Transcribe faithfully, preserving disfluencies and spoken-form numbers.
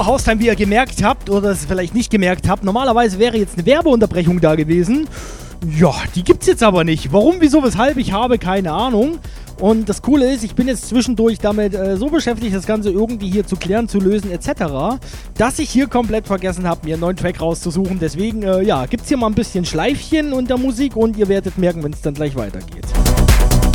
So, Haustime, wie ihr gemerkt habt oder es vielleicht nicht gemerkt habt, normalerweise wäre jetzt eine Werbeunterbrechung da gewesen. Ja, die gibt's jetzt aber nicht. Warum, wieso, weshalb, ich habe keine Ahnung. Und das Coole ist, ich bin jetzt zwischendurch damit äh, so beschäftigt, das Ganze irgendwie hier zu klären, zu lösen et cetera, dass ich hier komplett vergessen habe, mir einen neuen Track rauszusuchen. Deswegen, äh, ja, gibt's hier mal ein bisschen Schleifchen unter Musik und ihr werdet merken, wenn es dann gleich weitergeht.